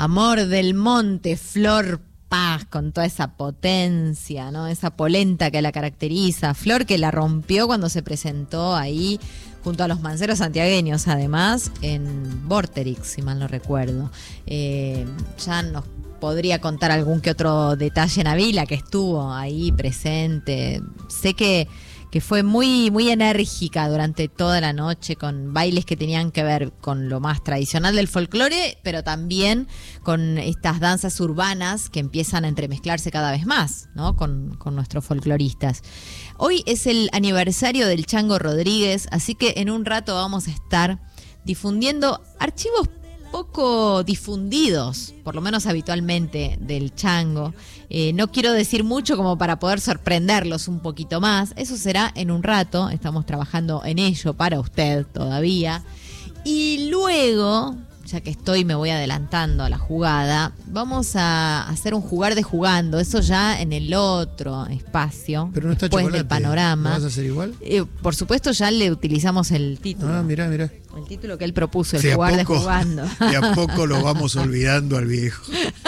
Amor del Monte, Flor Paz, con toda esa potencia, ¿no? Esa polenta que la caracteriza. Flor que la rompió cuando se presentó ahí junto a los manceros santiagueños, además, en Vorterix, si mal no recuerdo. Ya nos podría contar algún que otro detalle Nabila, que estuvo ahí presente. Sé que fue muy, muy enérgica durante toda la noche, con bailes que tenían que ver con lo más tradicional del folclore, pero también con estas danzas urbanas que empiezan a entremezclarse cada vez más, ¿no? Con nuestros folcloristas. Hoy es el aniversario del Chango Rodríguez, así que en un rato vamos a estar difundiendo archivos poco difundidos, por lo menos habitualmente, del Chango. No quiero decir mucho como para poder sorprenderlos un poquito más. Eso será en un rato. Estamos trabajando en ello para usted todavía. Y luego, ya que me voy adelantando a la jugada, vamos a hacer un jugar de jugando. Eso ya en el otro espacio. Pero no está después Chocolate. del panorama. ¿Lo vas a hacer igual? Por supuesto, ya le utilizamos el título. Ah, mirá. El título que él propuso, el Sí, jugar de jugando. De a poco lo vamos olvidando al viejo.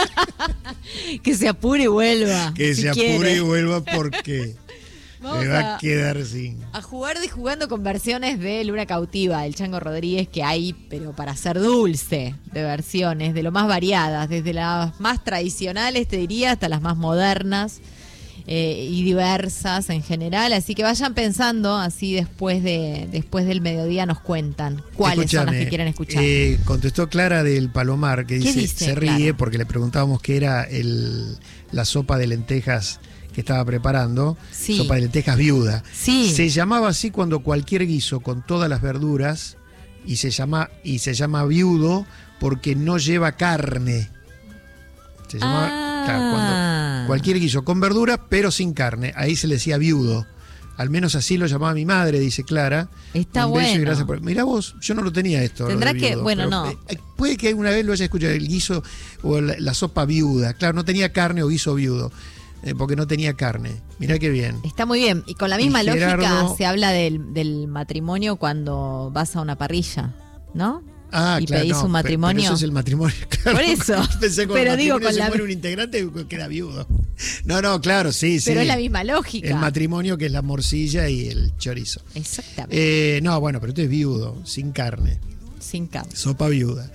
Que se apure y vuelva. Que si se apure quiere. y vuelva porque me va a quedar sin. A jugar de jugando con versiones de Luna Cautiva, el Chango Rodríguez, que hay, pero para ser dulce, de versiones, de lo más variadas, desde las más tradicionales, te diría, hasta las más modernas. Y diversas en general, así que vayan pensando, así después del mediodía nos cuentan cuáles son las que quieren escuchar. Contestó Clara del Palomar, que dice se ríe Clara? Porque le preguntábamos qué era la sopa de lentejas que estaba preparando. Sí. Sopa de lentejas viuda. Sí. Se llamaba así cuando cualquier guiso con todas las verduras y se llama viudo porque no lleva carne. Se llama cuando cualquier guiso con verduras pero sin carne. Ahí se le decía viudo. Al menos así lo llamaba mi madre, dice Clara. Está Un beso bueno. y gracias por... Mirá vos, yo no lo tenía esto. Tendrá lo de que, viudo, bueno, pero, no. Puede que alguna vez lo haya escuchado, el guiso o la sopa viuda. Claro, no tenía carne o guiso viudo. Porque no tenía carne. Mirá qué bien. Está muy bien. Y con la misma lógica Gerardo... se habla del matrimonio cuando vas a una parrilla, ¿no? Ah, y claro, pedís un matrimonio. Pero eso es el matrimonio, claro. Por eso. Pensé que pero digo, con se muere un integrante queda viudo. No, claro, sí. Pero es la misma lógica. El matrimonio que es la morcilla y el chorizo. Exactamente. No, bueno, pero esto es viudo, sin carne. Sin carne. Sopa viuda.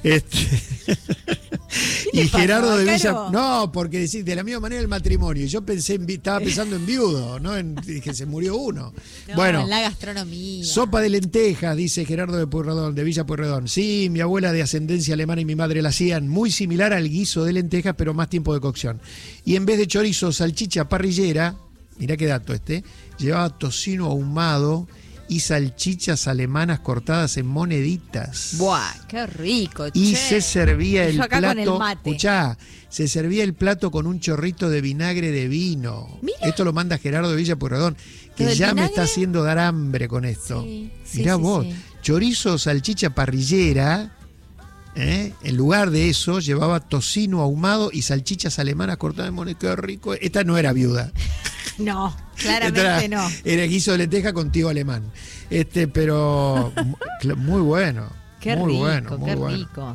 Y Gerardo de Villa. No, porque decís, de la misma manera el matrimonio. Yo estaba pensando en viudo, ¿no? Dije, se murió uno. No, bueno, en la gastronomía. Sopa de lentejas, dice Gerardo de Pueyrredón, de Villa Pueyrredón. Sí, mi abuela de ascendencia alemana y mi madre la hacían muy similar al guiso de lentejas, pero más tiempo de cocción. Y en vez de chorizo, salchicha parrillera, mirá qué dato llevaba tocino ahumado y salchichas alemanas cortadas en moneditas. ¡Buah! ¡Qué rico! Y che. se servía el acá plato. Con el mate. Escuchá, se servía el plato con un chorrito de vinagre de vino. Mira. Esto lo manda Gerardo de Villa Pueyrredón, que ya me está haciendo dar hambre con esto. Sí, Mirá vos, sí. chorizo, salchicha parrillera. En lugar de eso llevaba tocino ahumado y salchichas alemanas cortadas en moneditas. Qué rico. Esta no era viuda. No, claramente no. Era guiso de lenteja con tío alemán. Pero muy bueno. Qué muy rico, bueno, muy qué bueno. rico.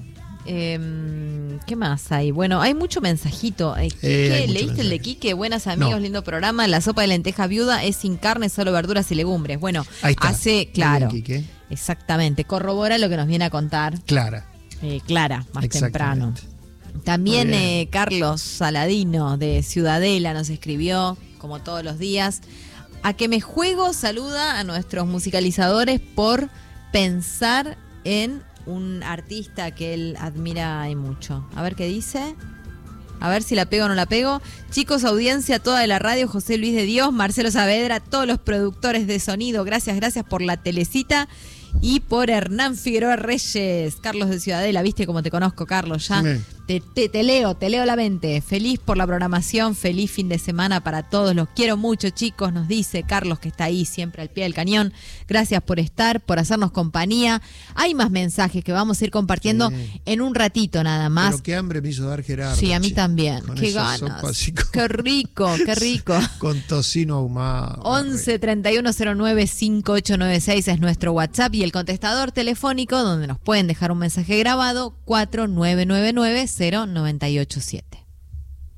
¿Qué más hay? Bueno, hay mucho mensajito. Hay mucho ¿Leíste el de mensaje. Quique? Buenas amigos, No. Lindo programa. La sopa de lenteja viuda es sin carne, solo verduras y legumbres. Bueno, Ahí está. hace, claro, Muy bien, Quique. exactamente. Corrobora lo que nos viene a contar Clara. Clara, más temprano. Exactamente. También Carlos Saladino de Ciudadela nos escribió, como todos los días. A que me juego saluda a nuestros musicalizadores por pensar en un artista que él admira y mucho. A ver qué dice. A ver si la pego o no la pego. Chicos, audiencia toda de la radio, José Luis de Dios, Marcelo Saavedra, todos los productores de sonido. Gracias por la telecita. Y por Hernán Figueroa Reyes, Carlos de Ciudadela, viste cómo te conozco, Carlos, ya te leo la mente. Feliz por la programación, feliz fin de semana para todos, los quiero mucho, chicos, nos dice Carlos, que está ahí siempre al pie del cañón. Gracias por estar, por hacernos compañía. Hay más mensajes que vamos a ir compartiendo en un ratito nada más. Pero qué hambre me hizo dar Gerardo. Sí, a mí también. Qué ganas. Qué rico, qué rico. Con tocino ahumado. 11 31 09 5896 es nuestro WhatsApp y el contestador telefónico donde nos pueden dejar un mensaje grabado 4999 987.